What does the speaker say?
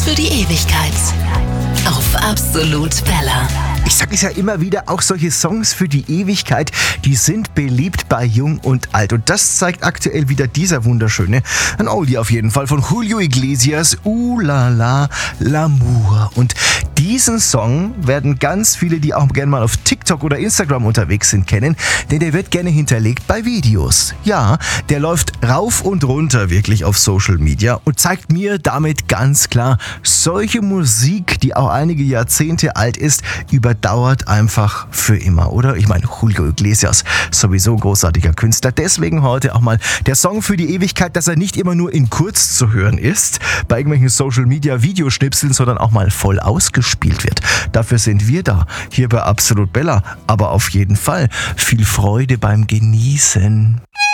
für die Ewigkeit. Auf Absolut Bella. Ich sage es ja immer wieder, auch solche Songs für die Ewigkeit, die sind beliebt bei Jung und Alt. Und das zeigt aktuell wieder dieser wunderschöne, ein Oldie auf jeden Fall, von Julio Iglesias, Ooh La La L'Amour. Und diesen Song werden ganz viele, die auch gerne mal auf TikTok oder Instagram unterwegs sind, kennen, denn der wird gerne hinterlegt bei Videos. Ja, der läuft rauf und runter wirklich auf Social Media und zeigt mir damit ganz klar, solche Musik, die auch einige Jahrzehnte alt ist, überdauert einfach für immer, oder? Ich meine, Julio Iglesias, sowieso großartiger Künstler. Deswegen heute auch mal der Song für die Ewigkeit, dass er nicht immer nur in kurz zu hören ist, bei irgendwelchen Social Media Videoschnipseln, sondern auch mal voll ausgespielt wird. Dafür sind wir da, hier bei Absolut Bella. Aber auf jeden Fall viel Freude beim Genießen.